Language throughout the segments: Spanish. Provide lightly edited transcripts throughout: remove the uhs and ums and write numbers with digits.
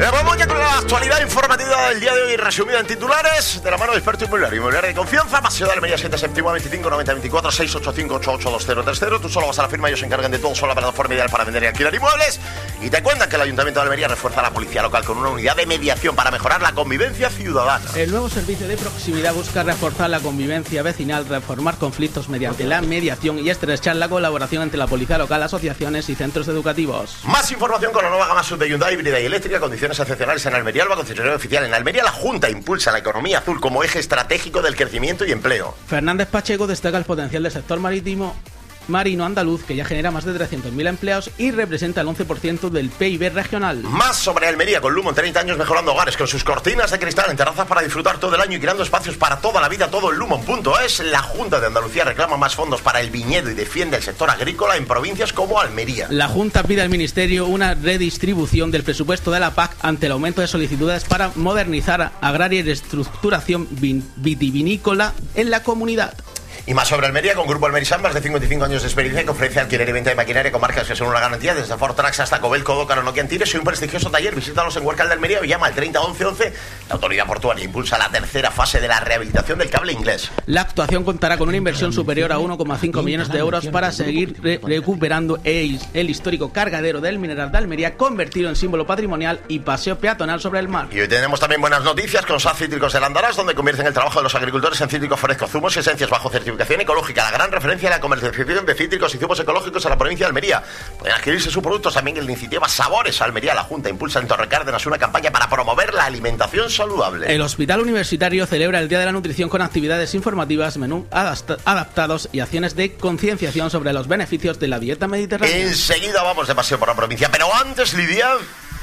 Vamos ya con la actualidad informativa del día de hoy, resumida en titulares, de la mano de experto inmobiliario de confianza. Paseo de Almería 7 séptima 25 90 24 685 88 2030. Tú solo vas a la firma, ellos se encargan de todo, son la plataforma ideal para vender y alquilar inmuebles. Y te cuentan que el Ayuntamiento de Almería refuerza a la policía local con una unidad de mediación para mejorar la convivencia ciudadana. El nuevo servicio de proximidad busca reforzar la convivencia vecinal, reformar conflictos mediante la mediación y estrechar la colaboración entre la policía local, asociaciones y centros educativos. Más información con la nueva gama sub de Hyundai híbrida y eléctrica, condiciones excepcionales en Almería, Alba, concesionario oficial. En Almería, la Junta impulsa la economía azul como eje estratégico del crecimiento y empleo. Fernández Pacheco destaca el potencial del sector marino andaluz, que ya genera más de 300.000 empleos y representa el 11% del PIB regional. Más sobre Almería, con Lumon, 30 años mejorando hogares, con sus cortinas de cristal en terrazas para disfrutar todo el año y creando espacios para toda la vida, todo en Lumon.es. La Junta de Andalucía reclama más fondos para el viñedo y defiende el sector agrícola en provincias como Almería. La Junta pide al Ministerio una redistribución del presupuesto de la PAC ante el aumento de solicitudes para modernizar agraria y reestructuración vitivinícola en la comunidad. Y más sobre Almería, con Grupo Almerisan, más de 55 años de experiencia que ofrece alquiler y venta de maquinaria con marcas que son una garantía, desde Ford Trucks hasta Covelco, Docaro, Nokia Antires y un prestigioso taller. Visítalos en Huércal de Almería o llama al 30 11 11. La autoridad portuaria impulsa la tercera fase de la rehabilitación del cable inglés. La actuación contará con una inversión superior a 1,5 millones de euros para seguir recuperando el histórico cargadero del Mineral de Almería, convertido en símbolo patrimonial y paseo peatonal sobre el mar. Y hoy tenemos también buenas noticias con SAS Cítricos del Andarás, donde convierten el trabajo de los agricultores en cítricos frescos, zumos y esencias bajo certificación ecológica, la gran referencia de la comercialización de cítricos y zumos ecológicos en la provincia de Almería. Pueden adquirirse sus productos también en la iniciativa Sabores Almería. La Junta impulsa en Torrecárdenas una campaña para promover la alimentación saludable. El Hospital Universitario celebra el Día de la Nutrición con actividades informativas, menú adaptados y acciones de concienciación sobre los beneficios de la dieta mediterránea. Enseguida vamos de paseo por la provincia, pero antes, Lidia,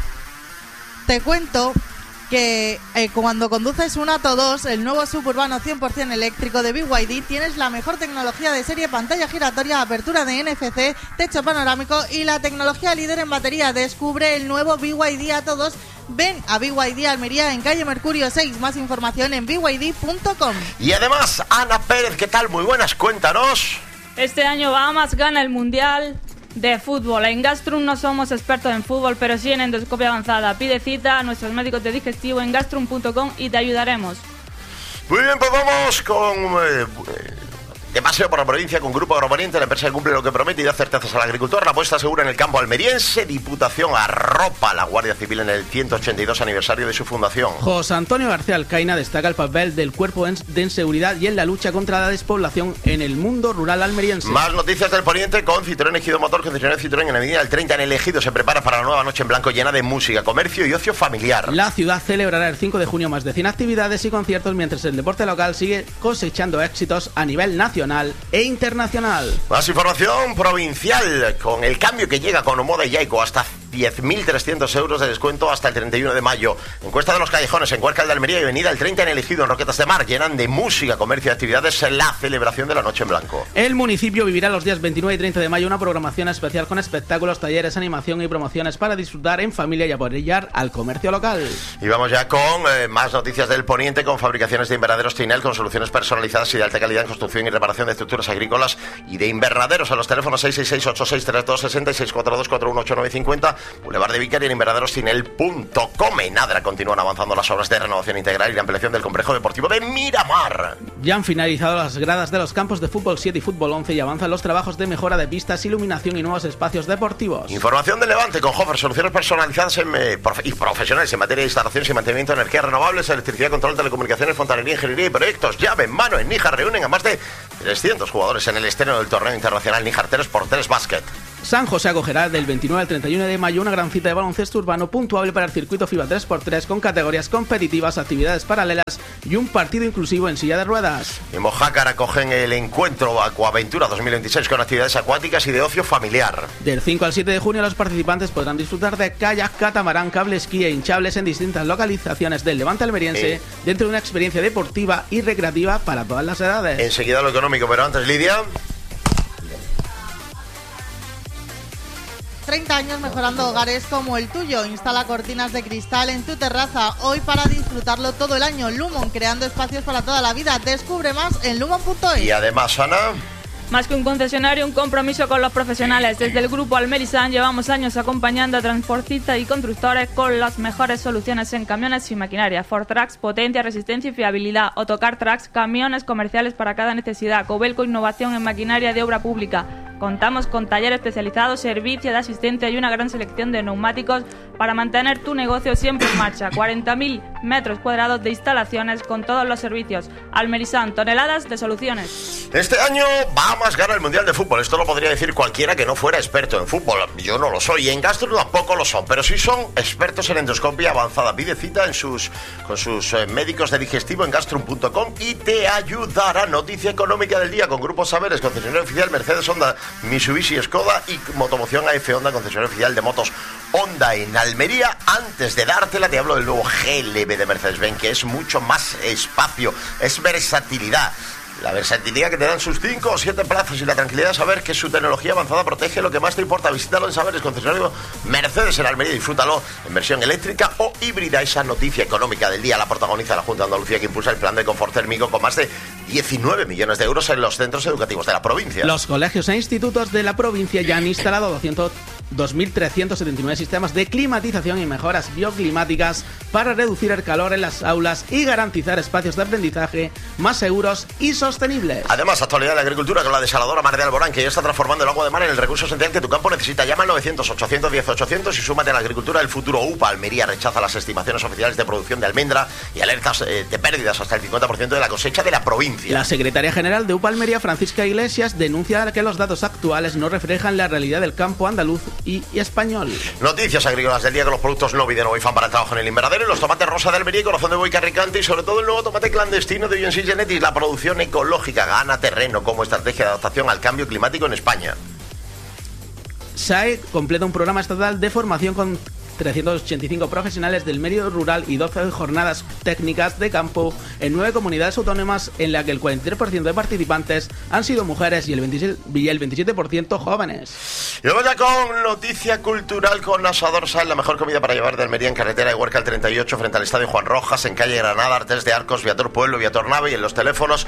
te cuento que cuando conduces un Atto 2, el nuevo suburbano 100% eléctrico de BYD, tienes la mejor tecnología de serie, pantalla giratoria, apertura de NFC, techo panorámico y la tecnología líder en batería. Descubre el nuevo BYD Atto 2. Ven a BYD Almería en calle Mercurio 6. Más información en byd.com. Y además, Ana Pérez, ¿qué tal? Muy buenas, cuéntanos. Este año Bahamas gana el Mundial de fútbol. En Gastrum no somos expertos en fútbol, pero sí en endoscopia avanzada. Pide cita a nuestros médicos de digestivo en gastrum.com y te ayudaremos. Muy bien, pues vamos con de paseo por la provincia con Grupo Agroponiente, la empresa que cumple lo que promete y da certezas al agricultor. La apuesta segura en el campo almeriense. Diputación arropa a la Guardia Civil en el 182 aniversario de su fundación. José Antonio García Alcaina destaca el papel del cuerpo de seguridad y en la lucha contra la despoblación en el mundo rural almeriense. Más noticias del Poniente con Citroën Ejido Motor, concesionario Citroën en la avenida del 30 en el Ejido. Se prepara para la nueva noche en blanco llena de música, comercio y ocio familiar. La ciudad celebrará el 5 de junio más de 100 actividades y conciertos, mientras el deporte local sigue cosechando éxitos a nivel nacional e internacional. Más información provincial con el cambio que llega con Omoda y Yaico, hasta 10.300 euros de descuento hasta el 31 de mayo. Encuesta de los callejones en Huércal de Almería y avenida el 30 en el Ejido, en Roquetas de Mar, llenan de música, comercio y actividades la celebración de la Noche en Blanco. El municipio vivirá los días 29 y 30 de mayo una programación especial con espectáculos, talleres, animación y promociones para disfrutar en familia y apoyar al comercio local. Y vamos ya con más noticias del Poniente, con fabricaciones de invernaderos Tinel con soluciones personalizadas y de alta calidad en construcción y reparación de estructuras agrícolas y de invernaderos, a los teléfonos 666-863260 y 642-418950, Boulevard de Vicaria, en invernaderostinel.com. En Adra continúan avanzando las obras de renovación integral y la ampliación del complejo deportivo de Miramar. Ya han finalizado las gradas de los campos de fútbol 7 y fútbol 11 y avanzan los trabajos de mejora de pistas, iluminación y nuevos espacios deportivos. Información del Levante con Hofer, soluciones personalizadas y profesionales en materia de instalaciones y mantenimiento de energías renovables, electricidad, control, telecomunicaciones, fontanería, ingeniería y proyectos. Llave en mano. En Níjar reúnen a más de 300 jugadores en el estreno del torneo internacional Níjar 3x3 Basket. San José acogerá del 29 al 31 de mayo una gran cita de baloncesto urbano puntuable para el circuito FIBA 3x3 con categorías competitivas, actividades paralelas y un partido inclusivo en silla de ruedas. En Mojácar acogen el encuentro Acuaventura 2026 con actividades acuáticas y de ocio familiar. Del 5 al 7 de junio los participantes podrán disfrutar de kayak, catamarán, cable esquí e hinchables en distintas localizaciones del Levante almeriense dentro de una experiencia deportiva y recreativa para todas las edades. Enseguida lo económico, pero antes, Lidia. 30 años mejorando hogares como el tuyo. Instala cortinas de cristal en tu terraza hoy para disfrutarlo todo el año. Lumon, creando espacios para toda la vida. Descubre más en lumon.es. Y además, Ana, Más que un concesionario, un compromiso con los profesionales. Desde el grupo Almerisan llevamos años acompañando a transportistas y constructores con las mejores soluciones en camiones y maquinaria. Ford Trucks, potencia, resistencia y fiabilidad. Autocar Trucks, camiones comerciales para cada necesidad. Cobelco, innovación en maquinaria de obra pública. Contamos con taller especializado, servicio de asistente y una gran selección de neumáticos para mantener tu negocio siempre en marcha. 40.000 metros cuadrados de instalaciones con todos los servicios. Almerisan, toneladas de soluciones. Este año va a más ganar el Mundial de Fútbol. Esto lo podría decir cualquiera que no fuera experto en fútbol. Yo no lo soy y en gastro tampoco lo son, pero sí son expertos en endoscopia avanzada. Pide cita con sus médicos de digestivo en gastrum.com y te ayudará. Noticia económica del día con Grupo Saberes, concesionario oficial Mercedes, Honda, Mitsubishi, Skoda y Motomoción AF Honda, concesionario oficial de motos Honda en Almería. Antes de dártela te hablo del nuevo GLB de Mercedes-Benz, que es mucho más espacio, es versatilidad. La versatilidad que te dan sus 5 o 7 plazas y la tranquilidad de saber que su tecnología avanzada protege lo que más te importa. Visítalo en Saberes, concesionario Mercedes en Almería. Disfrútalo en versión eléctrica o híbrida. Esa noticia económica del día la protagoniza la Junta de Andalucía, que impulsa el plan de confort térmico con más de 19 millones de euros en los centros educativos de la provincia. Los colegios e institutos de la provincia ya han instalado 2.379 sistemas de climatización y mejoras bioclimáticas para reducir el calor en las aulas y garantizar espacios de aprendizaje más seguros y sostenibles. Además, actualidad de la agricultura con la desaladora Mar de Alborán, que ya está transformando el agua de mar en el recurso esencial que tu campo necesita. Llama al 900-810-800 y súmate a la agricultura del futuro. UPA Almería rechaza las estimaciones oficiales de producción de almendra y alertas de pérdidas hasta el 50% de la cosecha de la provincia. La secretaria general de UPA Almería, Francisca Iglesias, denuncia que los datos actuales no reflejan la realidad del campo andaluz y español. Noticias agrícolas del día con los productos Novi de Novifan para el trabajo en el invernadero y los tomates rosa de Almería y corazón de buey Carricante y sobre todo el nuevo tomate clandestino de UNC Genetics. La producción ecológica gana terreno como estrategia de adaptación al cambio climático en España. SAE completa un programa estatal de formación con 385 profesionales del medio rural y 12 jornadas técnicas de campo en 9 comunidades autónomas, en la que el 43% de participantes han sido mujeres y el 27% jóvenes. Y vamos ya con noticia cultural con Asador Sal, la mejor comida para llevar de Almería, en carretera de Huerca al 38 frente al Estadio Juan Rojas, en calle Granada, Artes de Arcos, Viator Pueblo, Viator Nave, y en los teléfonos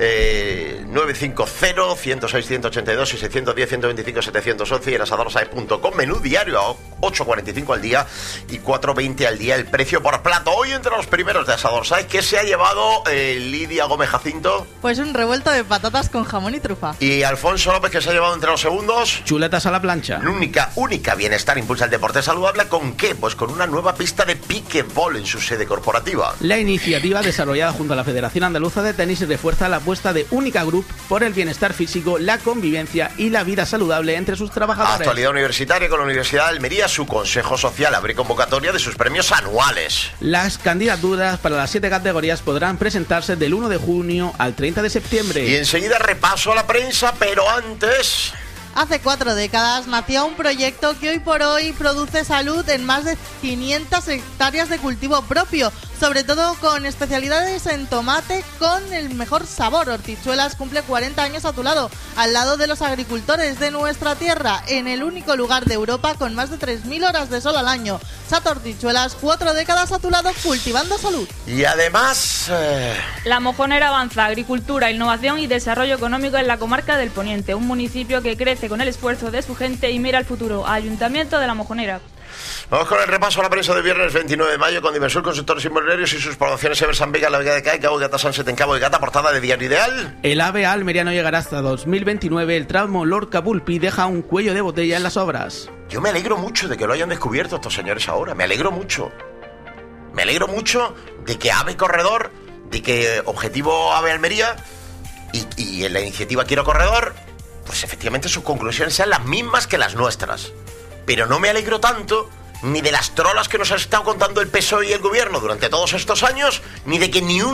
950 106 182 y 610 125 711 y en asadorsae.com. Menú diario a 8,45 al día y 4,20 al día el precio por plato. Hoy entre los primeros de Asador Sal, ¿qué se ha llevado Lidia Gómez Jacinto? Pues un revuelto de patatas con jamón y trufa. Y Alfonso López, ¿qué se ha llevado entre los segundos? Chuletas a la plancha. Única Bienestar impulsa el deporte saludable. ¿Con qué? Pues con una nueva pista de piquebol en su sede corporativa. La iniciativa, desarrollada junto a la Federación Andaluza de Tenis, refuerza la apuesta de Única Group por el bienestar físico, la convivencia y la vida saludable entre sus trabajadores. Actualidad universitaria con la Universidad de Almería. Su Consejo Social abre convocatoria de sus premios anuales. Las candidaturas para las 7 categorías podrán presentarse del 1 de junio al 30 de septiembre. Y enseguida repaso a la prensa, pero antes... Hace 4 décadas nació un proyecto que hoy por hoy produce salud en más de 500 hectáreas de cultivo propio, sobre todo con especialidades en tomate con el mejor sabor. Hortichuelas cumple 40 años a tu lado, al lado de los agricultores de nuestra tierra, en el único lugar de Europa con más de 3.000 horas de sol al año. Sato Hortichuelas, 4 décadas a tu lado, cultivando salud. Y además... La Mojonera avanza, agricultura, innovación y desarrollo económico en la comarca del Poniente, un municipio que crece con el esfuerzo de su gente y mira al futuro. Ayuntamiento de La Mojonera. Vamos con el repaso a la prensa de viernes 29 de mayo con Diversur Consultores Inmobiliarios y sus promociones Eversan Vega, La Vega de Cai, Cabo de Gata, Sunset en Cabo de Gata, portada de Diario Ideal. El AVE almeriano llegará hasta 2029. El tramo Lorca-Pulpí deja un cuello de botella en las obras. Yo me alegro mucho de que lo hayan descubierto estos señores ahora. Me alegro mucho. Me alegro mucho de que AVE Corredor, de que Objetivo AVE Almería y en la iniciativa Quiero Corredor, pues efectivamente sus conclusiones sean las mismas que las nuestras. Pero no me alegro tanto ni de las trolas que nos ha estado contando el PSOE y el gobierno durante todos estos años, ni de que ni un